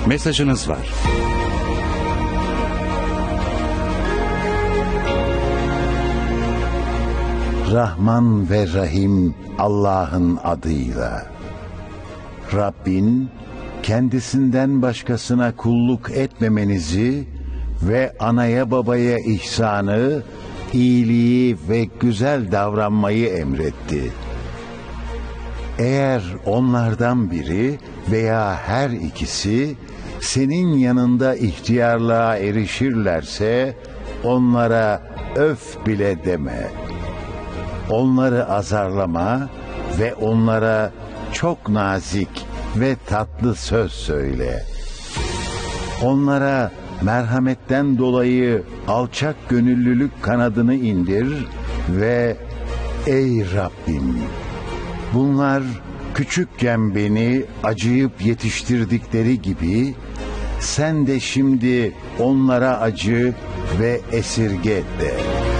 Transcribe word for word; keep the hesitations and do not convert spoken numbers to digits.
Mesajınız var. Rahman ve Rahim Allah'ın adıyla. Rabbin kendisinden başkasına kulluk etmemenizi ve anaya babaya ihsanı, iyiliği ve güzel davranmayı emretti. Eğer onlardan biri veya her ikisi senin yanında ihtiyarlığa erişirlerse onlara öf bile deme. Onları azarlama ve onlara çok nazik ve tatlı söz söyle. Onlara merhametten dolayı alçak gönüllülük kanadını indir ve ey Rabbim, bunlar küçükken beni acıyıp yetiştirdikleri gibi sen de şimdi onlara acı ve esirge de.